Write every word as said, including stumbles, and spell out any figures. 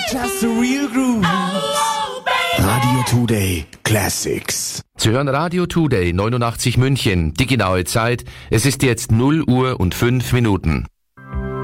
Just the real grooves. Radio Today Classics. Sie hören Radio Today neunundachtzig München. Die genaue Zeit, es ist jetzt null Uhr und fünf Minuten.